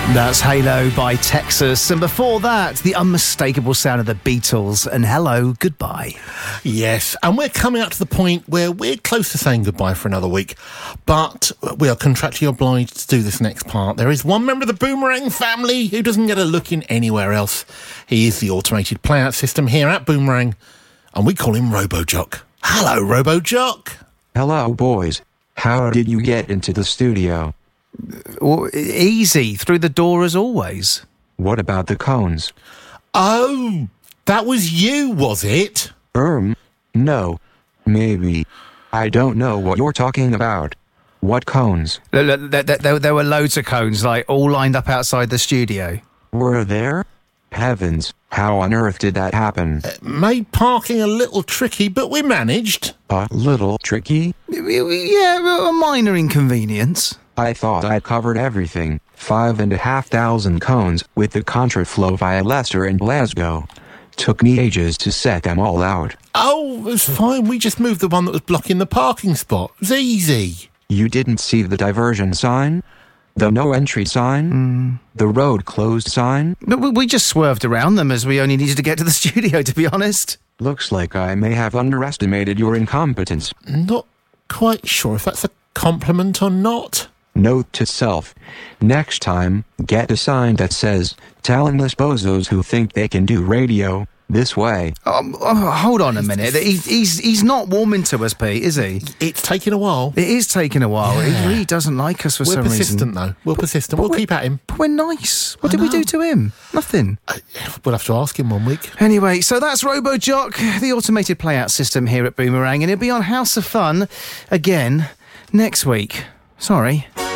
That's Halo by Texas. And before that, the unmistakable sound of the Beatles and Hello, Goodbye. Yes, and we're coming up to the point where we're close to saying goodbye for another week, but we are contractually obliged to do this next part. There is one member of the Boomerang family who doesn't get a look in anywhere else. He is the automated playout system here at Boomerang, and we call him RoboJock. Hello, RoboJock. Hello, boys. How did you get into the studio? Easy, through the door as always. What about the cones? Oh, that was you, was it? No. Maybe. I don't know what you're talking about. What cones? There were loads of cones, like, all lined up outside the studio. Were there? Heavens, how on earth did that happen? Made parking a little tricky, but we managed. A little tricky? Yeah, a minor inconvenience. I thought I'd covered everything. 5,500 cones with the contraflow via Leicester and Glasgow. Took me ages to set them all out. Oh, it was fine. We just moved the one that was blocking the parking spot. It was easy. You didn't see the diversion sign? The no entry sign? The road closed sign? But we just swerved around them as we only needed to get to the studio, to be honest. Looks like I may have underestimated your incompetence. Not quite sure if that's a compliment or not. Note to self. Next time, get a sign that says, talentless bozos who think they can do radio this way. Hold on a minute. He's not warming to us, Pete, is he? It's taken a while. It is taking a while. Yeah. He really doesn't like us for some reason. We're persistent, though. We're persistent. We'll keep at him. But we're nice. What did we do to him? Nothing. We'll have to ask him one week. Anyway, so that's RoboJock, the automated playout system here at Boomerang, and it'll be on House of Fun again next week. Sorry.